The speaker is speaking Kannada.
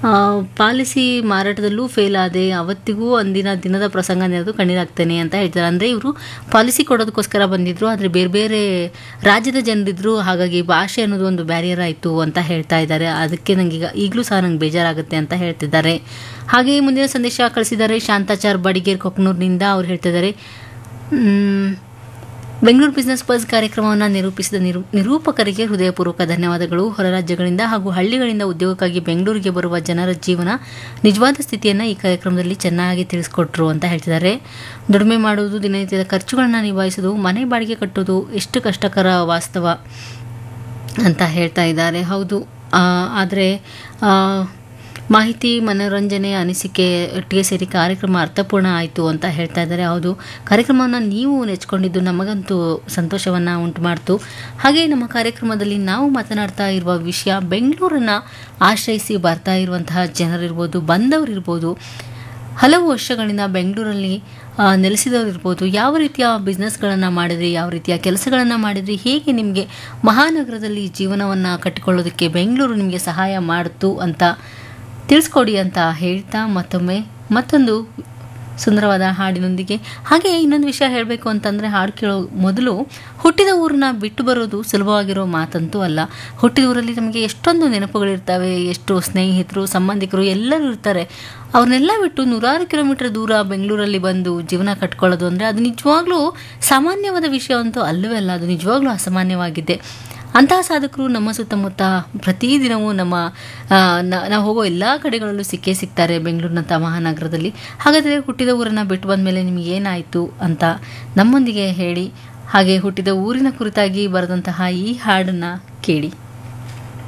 ಪಾಲಿಸಿ ಮಾರಾಟದಲ್ಲೂ ಫೇಲ್ ಆದೆ, ಅವತ್ತಿಗೂ ಅಂದಿನ ದಿನದ ಪ್ರಸಂಗ ನೆನೆದು ಕಣ್ಣೀರಾಗ್ತೇನೆ ಅಂತ ಹೇಳ್ತಾರೆ. ಅಂದರೆ ಇವರು ಪಾಲಿಸಿ ಕೊಡೋದಕ್ಕೋಸ್ಕರ ಬಂದಿದ್ರು, ಆದರೆ ಬೇರೆ ಬೇರೆ ರಾಜ್ಯದ ಜನರಿದ್ರು, ಹಾಗಾಗಿ ಭಾಷೆ ಅನ್ನೋದು ಒಂದು ಬ್ಯಾರಿಯರ್ ಆಯಿತು ಅಂತ ಹೇಳ್ತಾ ಇದ್ದಾರೆ. ಅದಕ್ಕೆ ನನಗೆ ಈಗಲೂ ಸಹ ನಂಗೆ ಬೇಜಾರಾಗುತ್ತೆ ಅಂತ ಹೇಳ್ತಿದ್ದಾರೆ. ಹಾಗೆಯೇ ಮುಂದಿನ ಸಂದೇಶ ಕಳಿಸಿದ್ದಾರೆ ಶಾಂತಾಚಾರ್ ಬಡಿಗೇರ್ ಕೊಕ್ನೂರಿನಿಂದ. ಅವ್ರು ಹೇಳ್ತಿದ್ದಾರೆ, ಬೆಂಗಳೂರು ಬಿಸ್ನೆಸ್ ಬಸ್ ಕಾರ್ಯಕ್ರಮವನ್ನು ನಿರೂಪಿಸಿದ ನಿರೂಪಕರಿಗೆ ಹೃದಯಪೂರ್ವಕ ಧನ್ಯವಾದಗಳು. ಹೊರ ರಾಜ್ಯಗಳಿಂದ ಹಾಗೂ ಹಳ್ಳಿಗಳಿಂದ ಉದ್ಯೋಗಕ್ಕಾಗಿ ಬೆಂಗಳೂರಿಗೆ ಬರುವ ಜನರ ಜೀವನ ನಿಜವಾದ ಸ್ಥಿತಿಯನ್ನು ಈ ಕಾರ್ಯಕ್ರಮದಲ್ಲಿ ಚೆನ್ನಾಗಿ ತಿಳಿಸ್ಕೊಟ್ರು ಅಂತ ಹೇಳ್ತಿದ್ದಾರೆ. ದುಡಿಮೆ ಮಾಡುವುದು, ದಿನನಿತ್ಯದ ಖರ್ಚುಗಳನ್ನು ನಿಭಾಯಿಸುವುದು, ಮನೆ ಬಾಡಿಗೆ ಕಟ್ಟುವುದು ಎಷ್ಟು ಕಷ್ಟಕರ ವಾಸ್ತವ ಅಂತ ಹೇಳ್ತಾ ಇದ್ದಾರೆ. ಹೌದು, ಆದರೆ ಮಾಹಿತಿ, ಮನೋರಂಜನೆ, ಅನಿಸಿಕೆ ಒಟ್ಟಿಗೆ ಸೇರಿ ಕಾರ್ಯಕ್ರಮ ಅರ್ಥಪೂರ್ಣ ಆಯಿತು ಅಂತ ಹೇಳ್ತಾ ಇದ್ದಾರೆ. ಹೌದು, ಕಾರ್ಯಕ್ರಮವನ್ನು ನೀವು ನೆಚ್ಕೊಂಡಿದ್ದು ನಮಗಂತೂ ಸಂತೋಷವನ್ನು ಉಂಟು ಮಾಡ್ತು. ಹಾಗೆ ನಮ್ಮ ಕಾರ್ಯಕ್ರಮದಲ್ಲಿ ನಾವು ಮಾತನಾಡ್ತಾ ಇರುವ ವಿಷಯ ಬೆಂಗಳೂರನ್ನು ಆಶ್ರಯಿಸಿ ಬರ್ತಾ ಇರುವಂತಹ ಜನರಿರ್ಬೋದು, ಬಂದವರಿರ್ಬೋದು, ಹಲವು ವರ್ಷಗಳಿಂದ ಬೆಂಗಳೂರಲ್ಲಿ ನೆಲೆಸಿದವರಿರ್ಬೋದು, ಯಾವ ರೀತಿಯ ಬಿಸ್ನೆಸ್ಗಳನ್ನು ಮಾಡಿದ್ರಿ, ಯಾವ ರೀತಿಯ ಕೆಲಸಗಳನ್ನು ಮಾಡಿದ್ರಿ, ಹೇಗೆ ನಿಮಗೆ ಮಹಾನಗರದಲ್ಲಿ ಜೀವನವನ್ನು ಕಟ್ಟಿಕೊಳ್ಳೋದಕ್ಕೆ ಬೆಂಗಳೂರು ನಿಮಗೆ ಸಹಾಯ ಮಾಡಿತು ಅಂತ ತಿಳಿಸ್ಕೊಡಿ ಅಂತ ಹೇಳ್ತಾ ಮತ್ತೊಂದು ಸುಂದರವಾದ ಹಾಡಿನೊಂದಿಗೆ. ಹಾಗೆ ಇನ್ನೊಂದು ವಿಷಯ ಹೇಳಬೇಕು ಅಂತಂದರೆ, ಹಾಡು ಕೇಳೋ ಮೊದಲು ಹುಟ್ಟಿದ ಊರನ್ನ ಬಿಟ್ಟು ಬರೋದು ಸುಲಭವಾಗಿರೋ ಮಾತಂತೂ ಅಲ್ಲ. ಹುಟ್ಟಿದ ಊರಲ್ಲಿ ನಮಗೆ ಎಷ್ಟೊಂದು ನೆನಪುಗಳಿರ್ತವೆ, ಎಷ್ಟು ಸ್ನೇಹಿತರು, ಸಂಬಂಧಿಕರು ಎಲ್ಲರೂ ಇರ್ತಾರೆ. ಅವ್ರನ್ನೆಲ್ಲ ಬಿಟ್ಟು 100 ಕಿಲೋಮೀಟರ್ ದೂರ ಬೆಂಗಳೂರಲ್ಲಿ ಬಂದು ಜೀವನ ಕಟ್ಕೊಳ್ಳೋದು ಅಂದರೆ ಅದು ನಿಜವಾಗ್ಲೂ ಸಾಮಾನ್ಯವಾದ ವಿಷಯ ಅಂತೂ ಅಲ್ಲವೇ ಅಲ್ಲ, ಅದು ನಿಜವಾಗ್ಲೂ ಅಸಾಮಾನ್ಯವಾಗಿದೆ. ಅಂತಹ ಸಾಧಕರು ನಮ್ಮ ಸುತ್ತಮುತ್ತ ಪ್ರತಿದಿನವೂ ನಾವು ಹೋಗೋ ಎಲ್ಲ ಕಡೆಗಳಲ್ಲೂ ಸಿಗ್ತಾರೆ ಬೆಂಗಳೂರಿನಂಥ ಮಹಾನಗರದಲ್ಲಿ. ಹಾಗಾದರೆ ಹುಟ್ಟಿದ ಊರನ್ನು ಬಿಟ್ಟು ಬಂದ ಮೇಲೆ ನಿಮಗೆ ಏನಾಯಿತು ಅಂತ ನಮ್ಮೊಂದಿಗೆ ಹೇಳಿ. ಹಾಗೆ ಹುಟ್ಟಿದ ಊರಿನ ಕುರಿತಾಗಿ ಬರೆದಂತಹ ಈ ಹಾಡನ್ನು ಕೇಳಿ.